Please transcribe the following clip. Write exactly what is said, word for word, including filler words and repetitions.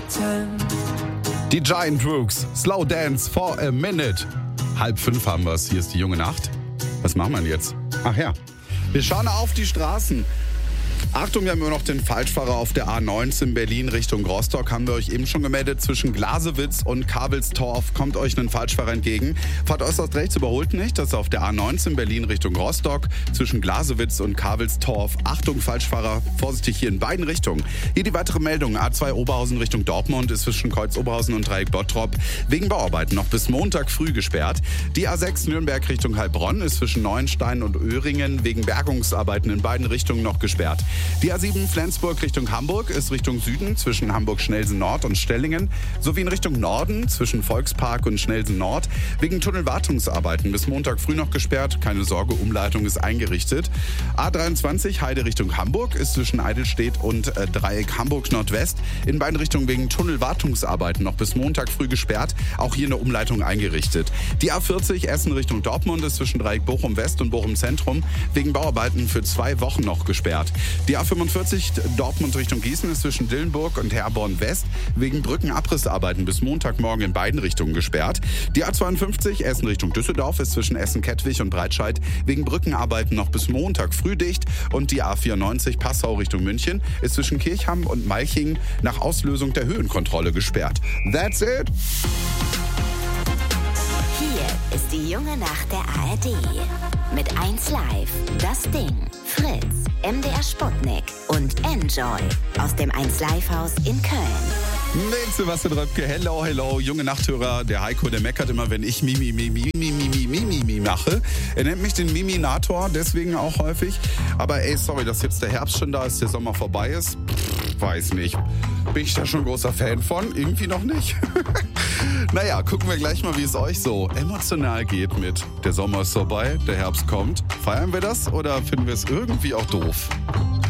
Die Giant Rooks, Slow Dance for a Minute. Halb fünf haben wir es, hier ist die junge Nacht. Was machen wir denn jetzt? Ach ja, wir schauen auf die Straßen. Achtung, wir haben immer noch den Falschfahrer auf der A neunzehn Berlin Richtung Rostock. Haben wir euch eben schon gemeldet. Zwischen Glasewitz und Kabelstorf kommt euch ein Falschfahrer entgegen. Fahrt äußerst rechts, überholt nicht. Das ist auf der A neunzehn Berlin Richtung Rostock. Zwischen Glasewitz und Kabelstorf. Achtung, Falschfahrer, vorsichtig hier in beiden Richtungen. Hier die weitere Meldung. A zwei Oberhausen Richtung Dortmund ist zwischen Kreuz Oberhausen und Dreieck Bottrop wegen Bauarbeiten noch bis Montag früh gesperrt. Die A sechs Nürnberg Richtung Heilbronn ist zwischen Neuenstein und Öhringen wegen Bergungsarbeiten in beiden Richtungen noch gesperrt. Die A sieben Flensburg Richtung Hamburg ist Richtung Süden zwischen Hamburg-Schnelsen Nord und Stellingen sowie in Richtung Norden zwischen Volkspark und Schnelsen Nord wegen Tunnelwartungsarbeiten bis Montag früh noch gesperrt. Keine Sorge, Umleitung ist eingerichtet. A dreiundzwanzig Heide Richtung Hamburg ist zwischen Eidelstedt und äh, Dreieck Hamburg Nordwest in beiden Richtungen wegen Tunnelwartungsarbeiten noch bis Montag früh gesperrt. Auch hier eine Umleitung eingerichtet. Die A vierzig Essen Richtung Dortmund ist zwischen Dreieck Bochum West und Bochum Zentrum wegen Bauarbeiten für zwei Wochen noch gesperrt. Die A fünfundvierzig Dortmund Richtung Gießen ist zwischen Dillenburg und Herborn West wegen Brückenabrissarbeiten bis Montagmorgen in beiden Richtungen gesperrt. Die A zweiundfünfzig Essen Richtung Düsseldorf ist zwischen Essen-Kettwig und Breitscheid wegen Brückenarbeiten noch bis Montag früh dicht. Und die A vierundneunzig Passau Richtung München ist zwischen Kirchham und Malching nach Auslösung der Höhenkontrolle gesperrt. That's it! Hier ist die junge Nacht der A R D. Mit eins Live, das Ding, Fritz, M D R Sputnik und Enjoy aus dem eins Live Haus in Köln. Mit Sebastian Röpke, hello, hello, junge Nachthörer. Der Heiko, der meckert immer, wenn ich Mimi, Mimi, Mimi, Mimi, Mimi, Mimi mache. Er nennt mich den Miminator, deswegen auch häufig. Aber ey, sorry, dass jetzt der Herbst schon da ist, der Sommer vorbei ist. Pff, weiß nicht. Bin ich da schon großer Fan von? Irgendwie noch nicht. Naja, gucken wir gleich mal, wie es euch so emotional geht mit der Sommer ist vorbei, der Herbst kommt. Feiern wir das oder finden wir es irgendwie auch doof?